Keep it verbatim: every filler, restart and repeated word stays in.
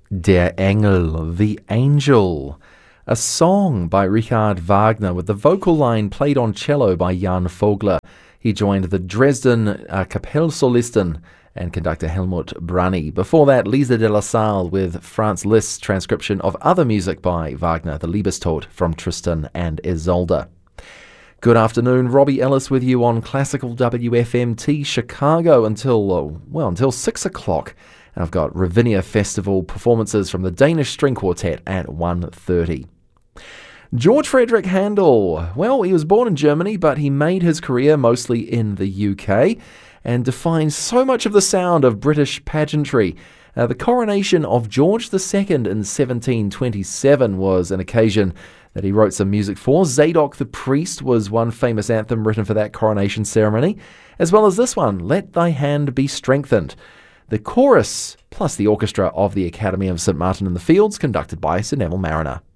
Der Engel, The Angel, a song by Richard Wagner with the vocal line played on cello by Jan Vogler. He joined the Dresden uh, Kapellsolisten and conductor Helmut Brunny. Before that, Lisa de la Salle with Franz Liszt's transcription of other music by Wagner, the Liebestod from Tristan and Isolde. Good afternoon, Robbie Ellis with you on Classical W F M T Chicago until, uh, well, until six o'clock. And I've got Ravinia Festival performances from the Danish String Quartet at one thirty. George Frederick Handel, well, he was born in Germany, but he made his career mostly in the U K and defined so much of the sound of British pageantry. Uh, the coronation of George the Second in seventeen twenty-seven was an occasion that he wrote some music for. Zadok the Priest was one famous anthem written for that coronation ceremony, as well as this one, Let Thy Hand Be Strengthened. The chorus, plus the orchestra of the Academy of Saint Martin in the Fields, conducted by Sir Neville Mariner.